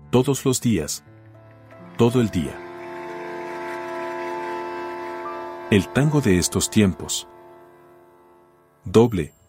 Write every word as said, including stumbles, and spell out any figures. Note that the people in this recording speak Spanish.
Todos los días. Todo el día. El tango de estos tiempos. Doble,